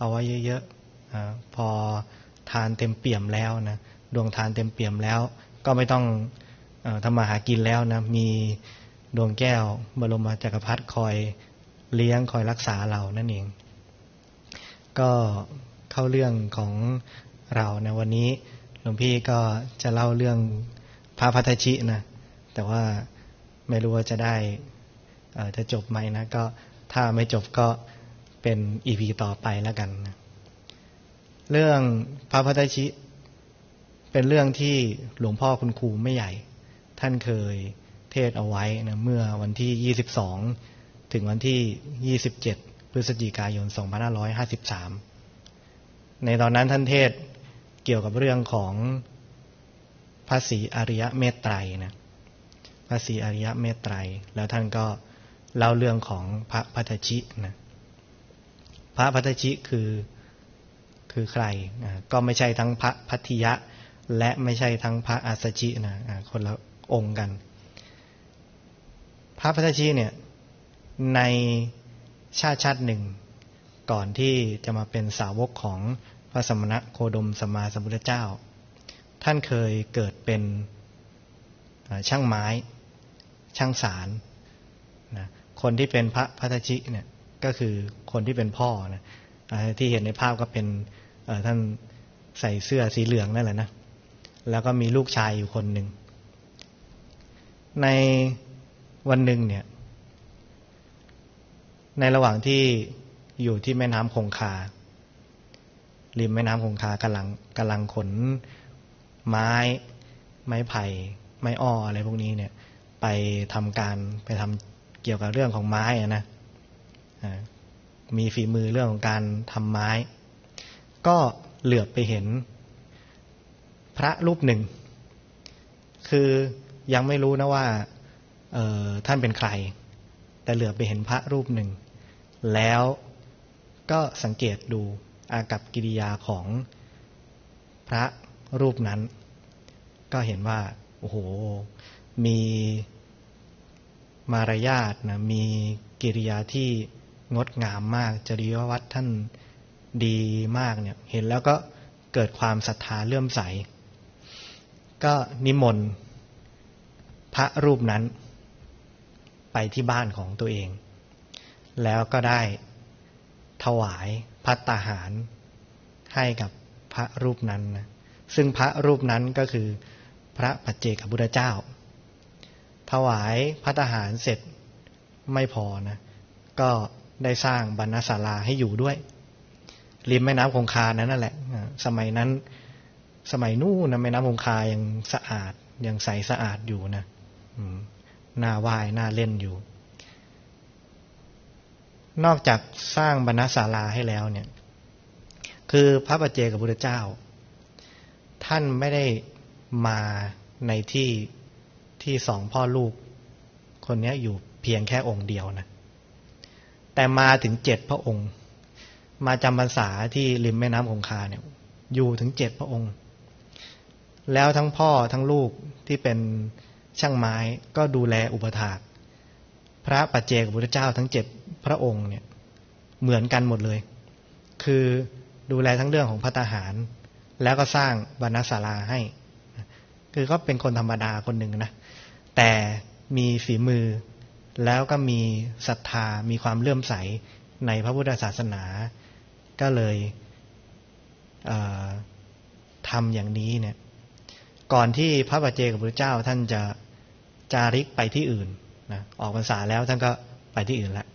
เอาไว้เยอะๆพอทานเต็มเปี่ยมแล้วนะดวงทานเต็มเปี่ยมแล้วก็ไม่ต้องทำมาหากินแล้วนะมีดวงแก้วบรมจักรพรรดิคอยเลี้ยงคอยรักษาเรานั่นเองก็เข้าเรื่องของเรานะวันนี้หลวงพี่ก็จะเล่าเรื่องพระพัทธชินะแต่ว่าไม่รู้ว่าจะได้จะจบไหมนะก็ถ้าไม่จบก็เป็น EP ต่อไปแล้วกันนะเรื่องพระพัทธชิเป็นเรื่องที่หลวงพ่อคุณครูไม่ใหญ่ท่านเคยเทศเอาไว้นะเมื่อวันที่22ถึงวันที่27พฤศจิกายน2553ในตอนนั้นท่านเทศเกี่ยวกับเรื่องของพระศรีอริยเมตไตรนะพระศรีอริยเมตไตรแล้วท่านก็เล่าเรื่องของพระพัทธชินะพระพัทธชิคือใครก็ไม่ใช่ทั้งพระพัทธิยะและไม่ใช่ทั้งพระอัสสชินะคนละองค์กันพระพัทธชิเนี่ยในชาติหนึ่งก่อนที่จะมาเป็นสาวกของพระสมณโคดมสัมมาสัมพุทธเจ้าท่านเคยเกิดเป็นช่างไม้ช่างสารนะคนที่เป็นพระพัทธชิเนี่ยก็คือคนที่เป็นพ่อนะที่เห็นในภาพก็เป็นท่านใส่เสื้อสีเหลืองนั่นแหละนะแล้วก็มีลูกชายอยู่คนหนึ่งในวันหนึ่งเนี่ยในระหว่างที่อยู่ที่แม่น้ำคงคาริมแม่น้ำคงคากำลังขนไม้ไผ่ไม้อ้ออะไรพวกนี้เนี่ยไปทำเกี่ยวกับเรื่องของไม้นะมีฝีมือเรื่องของการทำไม้ก็เหลือบไปเห็นพระรูปหนึ่งคือยังไม่รู้นะว่าท่านเป็นใครแต่เหลือบไปเห็นพระรูปหนึ่งแล้วก็สังเกตดูอากัปกิริยาของพระรูปนั้นก็เห็นว่าโอ้โหมีมารยาทนะมีกิริยาที่งดงามมากจริยวัตรท่านดีมากเนี่ยเห็นแล้วก็เกิดความศรัทธาเลื่อมใสก็นิมนต์พระรูปนั้นไปที่บ้านของตัวเองแล้วก็ได้ถวายภัตตาหารให้กับพระรูปนั้นนะซึ่งพระรูปนั้นก็คือพระปัจเจกพุทธเจ้าถวายภัตตาหารเสร็จไม่พอนะก็ได้สร้างบรรณศาลาให้อยู่ด้วยริมแม่น้ำคงคานั่นแหละสมัยนั้นสมัยนู้นนะแม่น้ำคงคายังสะอาดยังใสสะอาดอยู่นะน่าว่ายน่าเล่นอยู่นอกจากสร้างบรรณศาลาให้แล้วเนี่ยคือพระปัจเจกพุทธเจ้าท่านไม่ได้มาในที่สองพ่อลูกคนนี้อยู่เพียงแค่องค์เดียวนะแต่มาถึง7พระองค์มาจำพรรษาที่ริมแม่น้ำคงคาเนี่ยอยู่ถึง7พระองค์แล้วทั้งพ่อทั้งลูกที่เป็นช่างไม้ก็ดูแลอุปถากพระปัจเจกพุทธเจ้าทั้ง7พระองค์เนี่ยเหมือนกันหมดเลยคือดูแลทั้งเรื่องของภัตตาหารแล้วก็สร้างบรรณศาลาให้คือก็เป็นคนธรรมดาคนหนึ่งนะแต่มีฝีมือแล้วก็มีศรัทธามีความเลื่อมใสในพระพุทธศาสนาก็เลยทำอย่างนี้เนี่ยก่อนที่พระปัจเจกพุทธเจ้าท่านจะจาริกไปที่อื่นนะออกพรรษาแล้วท่านก็ไปที่อื่นแล้ว